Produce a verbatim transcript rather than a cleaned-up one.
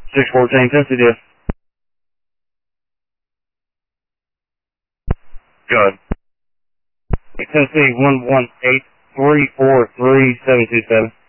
six fourteen, Tennessee diff. Good. Tennessee one one eight three four three seven two seven.